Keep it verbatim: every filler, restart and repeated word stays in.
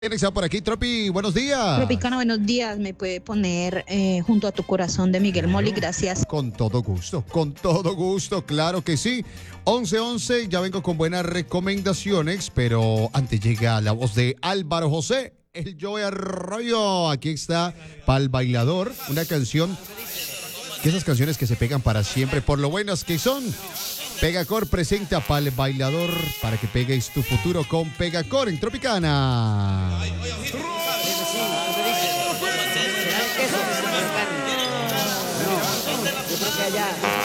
Está por aquí, Tropi, buenos días. Tropicana, buenos días. Me puede poner eh, Junto a tu corazón de Miguel Moli, gracias. Con todo gusto, con todo gusto, claro que sí. once once, ya vengo con buenas recomendaciones, pero antes llega la voz de Álvaro José, el Joey Arroyo. Aquí está, Pa'l Bailador, una canción, que esas canciones que se pegan para siempre, por lo buenas que son. Pegacor presenta Pa'l Bailador para que pegues tu futuro con Pegacor en Tropicana. ¿Será el queso que se me carne? No, yo creo que allá.